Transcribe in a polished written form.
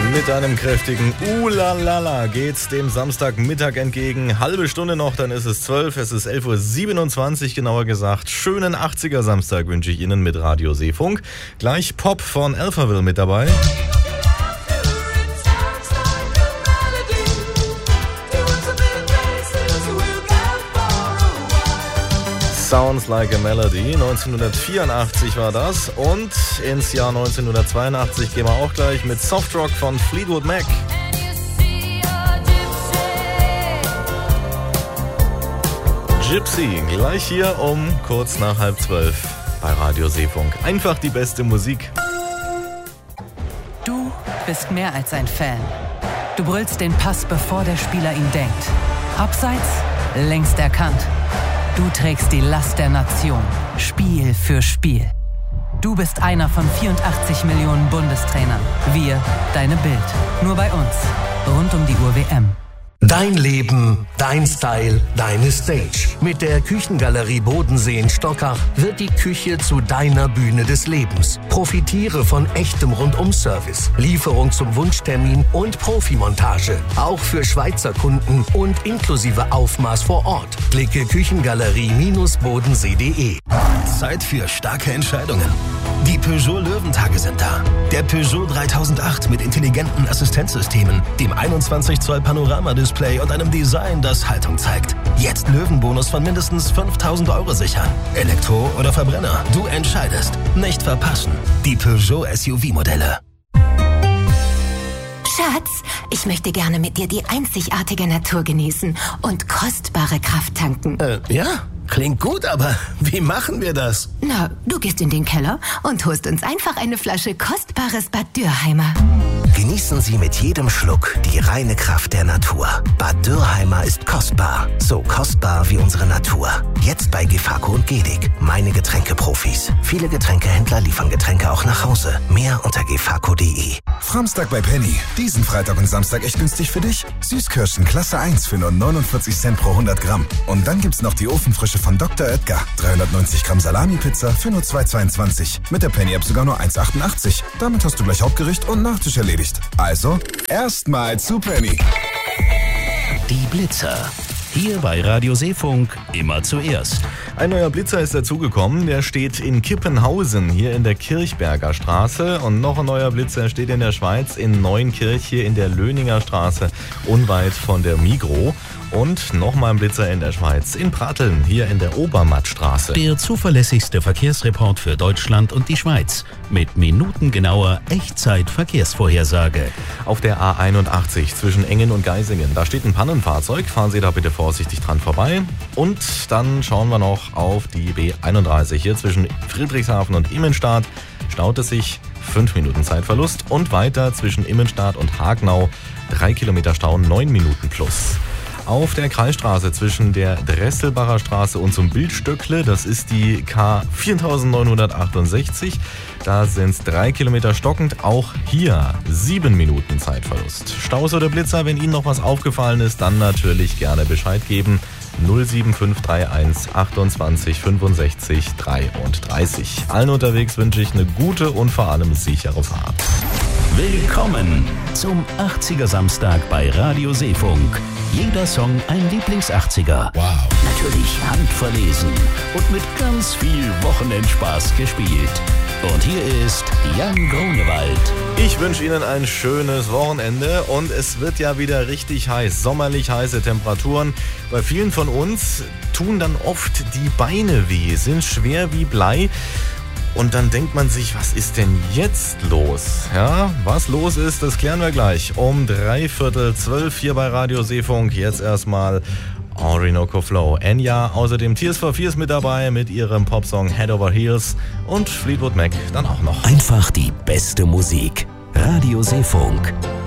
Mit einem kräftigen Ulalala geht's dem Samstagmittag entgegen. Halbe Stunde noch, dann ist es 12. Es ist 11.27 Uhr genauer gesagt. Schönen 80er Samstag wünsche ich Ihnen mit Radio Seefunk. Gleich Pop von Alphaville mit dabei. Sounds Like a Melody, 1984 war das, und ins Jahr 1982 gehen wir auch gleich mit Softrock von Fleetwood Mac. Gypsy, gleich hier um kurz nach 11:30 bei Radio Seefunk. Einfach die beste Musik. Du bist mehr als ein Fan. Du brüllst den Pass, bevor der Spieler ihn denkt. Abseits, längst erkannt. Du trägst die Last der Nation, Spiel für Spiel. Du bist einer von 84 Millionen Bundestrainern. Wir, deine Bild. Nur bei uns. Rund um die Uhr WM. Dein Leben, dein Style, deine Stage. Mit der Küchengalerie Bodensee in Stockach wird die Küche zu deiner Bühne des Lebens. Profitiere von echtem Rundum-Service, Lieferung zum Wunschtermin und Profimontage. Auch für Schweizer Kunden und inklusive Aufmaß vor Ort. Klicke Küchengalerie-bodensee.de. Zeit für starke Entscheidungen. Die Peugeot Löwentage sind da. Der Peugeot 3008 mit intelligenten Assistenzsystemen, dem 21 Zoll Panoramadisplay und einem Design, das Haltung zeigt. Jetzt Löwenbonus von mindestens 5.000 € sichern. Elektro oder Verbrenner, du entscheidest. Nicht verpassen. Die Peugeot SUV-Modelle. Schatz, ich möchte gerne mit dir die einzigartige Natur genießen und kostbare Kraft tanken. Ja? Klingt gut, aber wie machen wir das? Na, du gehst in den Keller und holst uns einfach eine Flasche kostbares Bad Dürheimer. Genießen Sie mit jedem Schluck die reine Kraft der Natur. Bad Dürheimer ist kostbar. So kostbar wie unsere Natur. Jetzt bei Gefako und Gedig. Meine Getränkeprofis. Viele Getränkehändler liefern Getränke auch nach Hause. Mehr unter gefako.de. Framstag bei Penny. Diesen Freitag und Samstag echt günstig für dich. Süßkirschen Klasse 1 für nur 49 Cent pro 100 Gramm. Und dann gibt's noch die Ofenfrische von Dr. Oetker. 390 Gramm Salami-Pizza für nur 2,22. Mit der Penny-App sogar nur 1,88. Damit hast du gleich Hauptgericht und Nachtisch erledigt. Also, erstmal zu Penny. Die Blitzer. Hier bei Radio Seefunk immer zuerst. Ein neuer Blitzer ist dazugekommen, der steht in Kippenhausen, hier in der Kirchberger Straße. Und noch ein neuer Blitzer steht in der Schweiz in Neunkirch, hier in der Löninger Straße, unweit von der Migros. Und nochmal ein Blitzer in der Schweiz, in Pratteln, hier in der Obermattstraße. Der zuverlässigste Verkehrsreport für Deutschland und die Schweiz. Mit minutengenauer Echtzeit-Verkehrsvorhersage. Auf der A81 zwischen Engen und Geisingen, da steht ein Pannenfahrzeug. Fahren Sie da bitte vorsichtig dran vorbei. Und dann schauen wir noch auf die B31 hier zwischen Friedrichshafen und Immenstadt. Staut es sich, 5 Minuten Zeitverlust. Und weiter zwischen Immenstadt und Hagnau, 3 Kilometer Stau, 9 Minuten plus. Auf der Kreisstraße zwischen der Dresselbacher Straße und zum Bildstöckle, das ist die K 4968, da sind es 3 Kilometer stockend, auch hier 7 Minuten Zeitverlust. Staus oder Blitzer, wenn Ihnen noch was aufgefallen ist, dann natürlich gerne Bescheid geben. 07531 28 65 33. Allen unterwegs wünsche ich eine gute und vor allem sichere Fahrt. Willkommen zum 80er Samstag bei Radio Seefunk. Jeder Song ein Lieblings-80er. Wow. Natürlich handverlesen und mit ganz viel Wochenendspaß gespielt. Und hier ist Jan Grunewald. Ich wünsche Ihnen ein schönes Wochenende und es wird ja wieder richtig heiß, sommerlich heiße Temperaturen. Bei vielen von uns tun dann oft die Beine weh, sind schwer wie Blei. Und dann denkt man sich, was ist denn jetzt los? Ja, was los ist, das klären wir gleich. Um 11:45 hier bei Radio Seefunk. Jetzt erstmal Orinoco Flow. Enya, außerdem Tears for Fears mit dabei mit ihrem Popsong Head Over Heels und Fleetwood Mac dann auch noch. Einfach die beste Musik. Radio Seefunk.